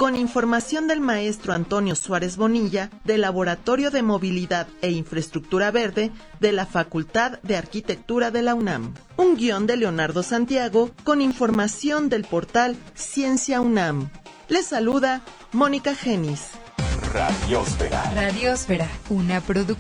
con información del maestro Antonio Suárez Bonilla, del Laboratorio de Movilidad e Infraestructura Verde de la Facultad de Arquitectura de la UNAM. Un guión de Leonardo Santiago con información del portal Ciencia UNAM. Les saluda Mónica Genis. Radiosfera. Radiosfera, una producción